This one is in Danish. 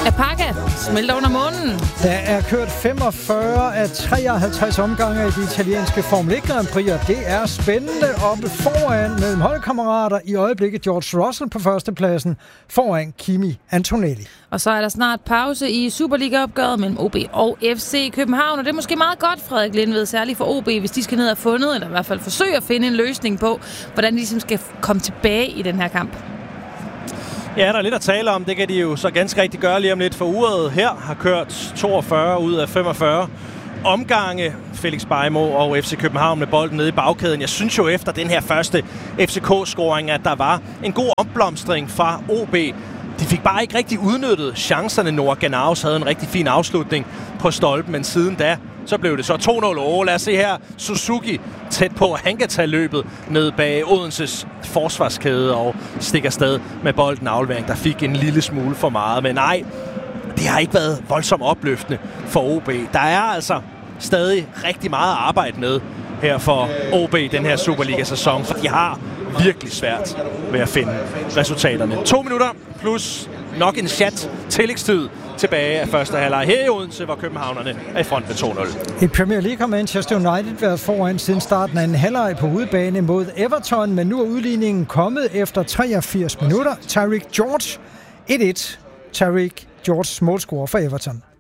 Apaka smelter under månen. Der er kørt 45 af 53 omgange i de italienske Formel 1 Grand Prix, og det er spændende oppe foran mellem holdkammerater. I øjeblikket George Russell på førstepladsen foran Kimi Antonelli. Og så er der snart pause i Superliga-opgøret mellem OB og FC København, og det er måske meget godt, Frederik Lindved, særligt for OB, hvis de skal ned og fundet, eller i hvert fald forsøge at finde en løsning på, hvordan de ligesom skal komme tilbage i den her kamp. Ja, der er lidt at tale om. Det kan de jo så ganske rigtig gøre lige om lidt, for uret her har kørt 42 ud af 45 omgange. Felix Beijmo og FC København med bolden nede i bagkæden. Jeg synes jo efter den her første FCK-scoring, at der var en god opblomstring fra OB. De fik bare ikke rigtig udnyttet chancerne. Noah Ganaus havde en rigtig fin afslutning på stolpen, men siden da, så blev det så 2-0. Lad os se her. Suzuki tæt på. Han kan tage løbet ned bag Odenses forsvarskæde og stikker afsted med bolden. Aflevering, der fik en lille smule for meget. Men nej, det har ikke været voldsomt opløftende for OB. Der er altså stadig rigtig meget arbejde med her for OB den her Superliga-sæson, for de har virkelig svært ved at finde resultaterne. 2 minutter plus nok en chat tillægstid tilbage af første halvleg her i Odense, hvor københavnerne er i front med 2-0. I Premier League har Manchester United været foran siden starten af en halvleg på udebane mod Everton, men nu er udligningen kommet efter 83 minutter. Tariq George 1-1. Tariq George målscorer for Everton.